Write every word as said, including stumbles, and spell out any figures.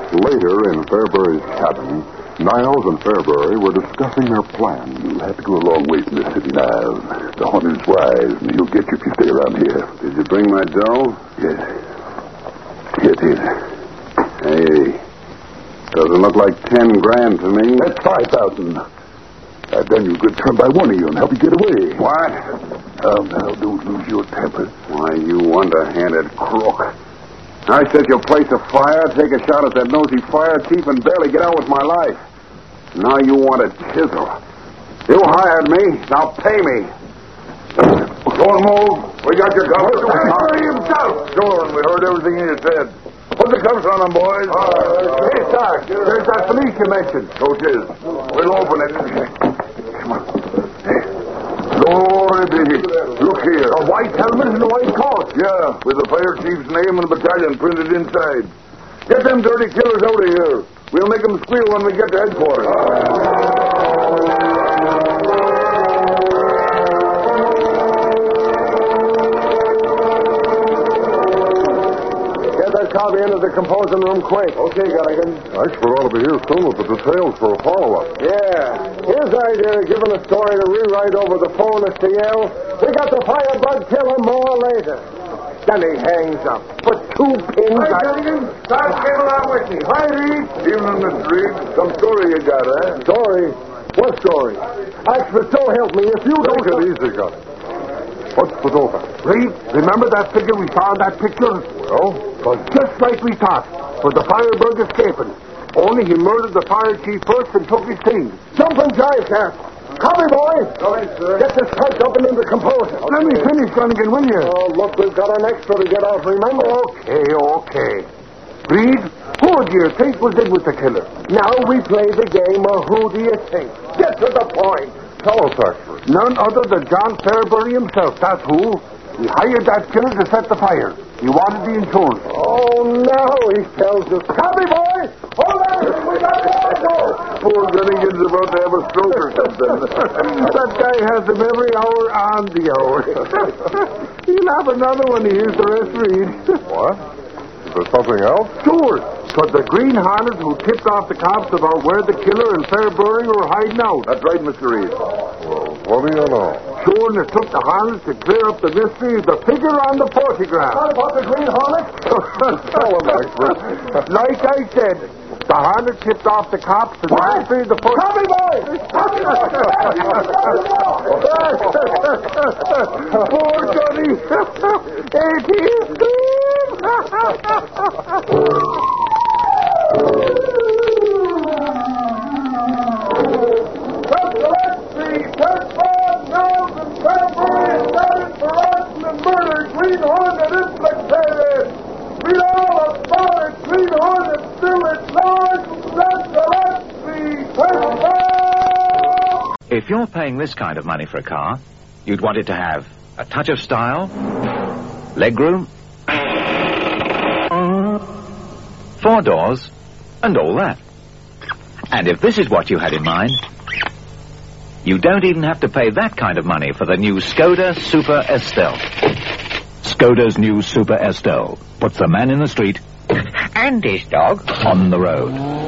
Later, in Fairbury's cabin, Niles and Fairbury were discussing their plan. You'll have to go a long way from the city, Niles. The hunter's wise, and he'll get you if you stay around here. Did you bring my dough? Yes. Here it is. Hey, doesn't look like ten grand to me. That's five thousand. I've done you a good turn by one of you and help you get away. What? Oh, now, don't lose your temper. Why, you underhanded crook. I said you'll place a fire, take a shot at that nosy fire chief, and barely get on with my life. Now you want a chisel. You hired me. Now pay me. Don't move. We got your cover. Hurry himself. Sure, we heard everything you said. Put the cuffs on them, boys. Uh, hey, Sarge, there's that police you mentioned. So it is. We'll open it. Come on. Hey. Glory be. Look here. A white helmet and a white coat. Yeah, with the fire chief's name and battalion printed inside. Get them dirty killers out of here. We'll make them squeal when we get to headquarters. Copy into the composing room quick. Okay, Gunnigan. I expect ought to be here soon with the details for a follow-up. Yeah. His idea of giving a story to rewrite over the phone is to yell, we got the firebug killer more later. Then he hangs up. Put two pins... Hi, Gunnigan. Start getting along with me. Hi, Reed. Evening, Mister Reed. Some story you got, eh? Story? What story? Actually, so help me, if you don't... Take it easy, Gunny. What's the dope? Reed, remember that figure we saw in that picture? Well? Was just like we thought, with the firebug escaping. Only he murdered the fire chief first and took his things. Jumping jive, Cap. Copy, boy. Go ahead, sir. Get this typed up and into composer. Let me finish, Gunnigan, will you? Oh, look, we've got an extra to get off, remember? Okay, okay. Reed, who do you think was in with the killer? Now we play the game of who do you think? Get to the point. Tell us, actually. None other than John Fairbury himself, that's who. He hired that killer to set the fire. He wanted the insurance. Oh, now he tells us. Copy, boy! Hold on! We got more to Poor Gunnigan's about to have a stroke or something. That guy has him every hour on the hour. He'll have another one to use the rest read. What? Is there something else? Sure. But the Green Hornet who tipped off the cops about where the killer and Fairbury were hiding out. That's right, Mister Reed. Well, what do you know? Sure, and it took the Hornet to clear up the mystery of the figure on the photograph. What about the Green Hornet? Tell him, expert. Like I said, the Hornet tipped off the cops and the mystery of the photograph. Copy, boy! Copy, boy! Poor Gunny. It is Green Hornet implicated. Read all about it. Green Hornet still at large. If you're paying this kind of money for a car, you'd want it to have a touch of style, legroom, four doors, and all that. And if this is what you had in mind, you don't even have to pay that kind of money for the new Skoda Super Estelle. Skoda's new Super Estelle puts the man in the street and his dog on the road.